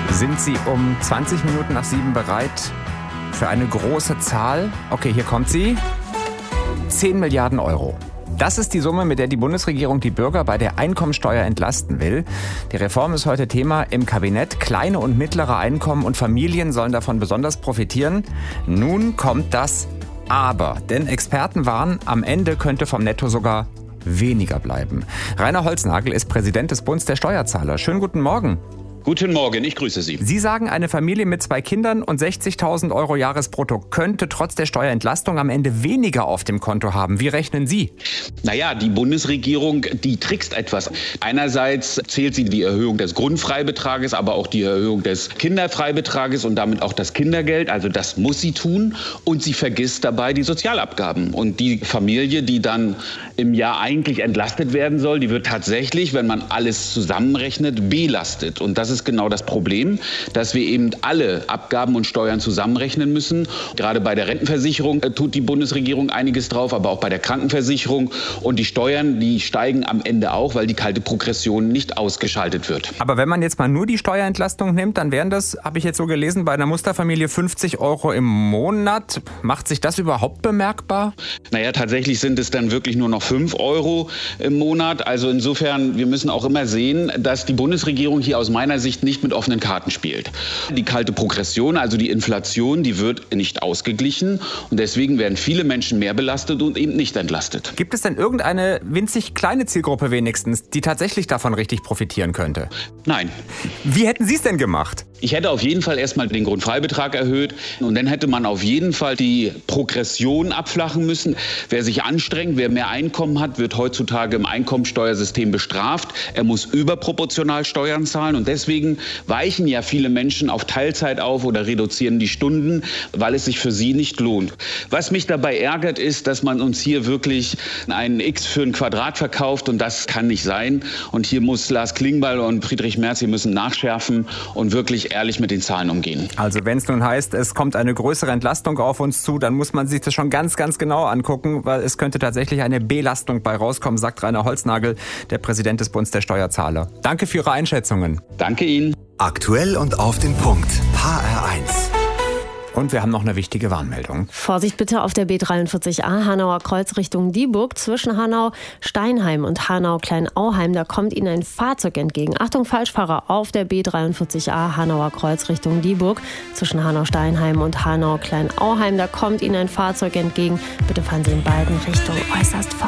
Sind Sie um 20 Minuten nach 7 bereit für eine große Zahl? Okay, hier kommt sie. 10 Milliarden Euro. Das ist die Summe, mit der die Bundesregierung die Bürger bei der Einkommensteuer entlasten will. Die Reform ist heute Thema im Kabinett. Kleine und mittlere Einkommen und Familien sollen davon besonders profitieren. Nun kommt das Aber. Denn Experten warnen, am Ende könnte vom Netto sogar weniger bleiben. Rainer Holznagel ist Präsident des Bundes der Steuerzahler. Schönen guten Morgen. Guten Morgen, ich grüße Sie. Sie sagen, eine Familie mit 2 Kindern und 60.000 Euro Jahresbrutto könnte trotz der Steuerentlastung am Ende weniger auf dem Konto haben. Wie rechnen Sie? Naja, die Bundesregierung, die trickst etwas. Einerseits zählt sie die Erhöhung des Grundfreibetrages, aber auch die Erhöhung des Kinderfreibetrages und damit auch das Kindergeld. Also das muss sie tun. Und sie vergisst dabei die Sozialabgaben. Und die Familie, die dann im Jahr eigentlich entlastet werden soll, die wird tatsächlich, wenn man alles zusammenrechnet, belastet. Und das ist genau das Problem, dass wir eben alle Abgaben und Steuern zusammenrechnen müssen. Gerade bei der Rentenversicherung tut die Bundesregierung einiges drauf, aber auch bei der Krankenversicherung. Und die Steuern, die steigen am Ende auch, weil die kalte Progression nicht ausgeschaltet wird. Aber wenn man jetzt mal nur die Steuerentlastung nimmt, dann wären das, habe ich jetzt so gelesen, bei einer Musterfamilie 50 Euro im Monat. Macht sich das überhaupt bemerkbar? Naja, tatsächlich sind es dann wirklich nur noch 5 Euro im Monat. Also insofern, wir müssen auch immer sehen, dass die Bundesregierung hier aus meiner Sicht nicht mit offenen Karten spielt. Die kalte Progression, also die Inflation, die wird nicht ausgeglichen und deswegen werden viele Menschen mehr belastet und eben nicht entlastet. Gibt es denn irgendeine winzig kleine Zielgruppe wenigstens, die tatsächlich davon richtig profitieren könnte? Nein. Wie hätten Sie es denn gemacht? Ich hätte auf jeden Fall erstmal den Grundfreibetrag erhöht und dann hätte man auf jeden Fall die Progression abflachen müssen. Wer sich anstrengt, wer mehr Einkommen hat, wird heutzutage im Einkommensteuersystem bestraft. Er muss überproportional Steuern zahlen und deswegen weichen ja viele Menschen auf Teilzeit auf oder reduzieren die Stunden, weil es sich für sie nicht lohnt. Was mich dabei ärgert, ist, dass man uns hier wirklich einen X für ein Quadrat verkauft und das kann nicht sein. Und hier muss Lars Klingbeil und Friedrich Merz, hier müssen nachschärfen und wirklich ehrlich mit den Zahlen umgehen. Also wenn es nun heißt, es kommt eine größere Entlastung auf uns zu, dann muss man sich das schon ganz, ganz genau angucken, weil es könnte tatsächlich eine Belastung bei rauskommen, sagt Rainer Holznagel, der Präsident des Bundes der Steuerzahler. Danke für Ihre Einschätzungen. Danke Ihnen. Aktuell und auf den Punkt. HR1. Und wir haben noch eine wichtige Warnmeldung. Vorsicht bitte auf der B43a Hanauer Kreuz Richtung Dieburg zwischen Hanau-Steinheim und Hanau-Kleinauheim. Da kommt Ihnen ein Fahrzeug entgegen. Achtung, Falschfahrer auf der B43a Hanauer Kreuz Richtung Dieburg zwischen Hanau-Steinheim und Hanau-Kleinauheim. Da kommt Ihnen ein Fahrzeug entgegen. Bitte fahren Sie in beiden Richtungen äußerst vorsichtig.